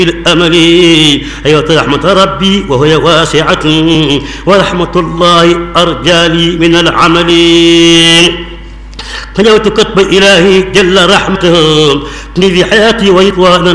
الأمل أيوة رحمة ربي وهي واسعة ورحمة الله أرجى لي من العمل فنوت كتب إلهي جل رحمته في حياتي وإطوانا